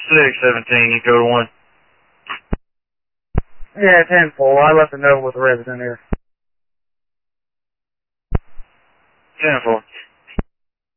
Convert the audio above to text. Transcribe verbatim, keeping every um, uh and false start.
six seventeen, you go to one. Yeah, ten four. I left a note with the resident here. ten four.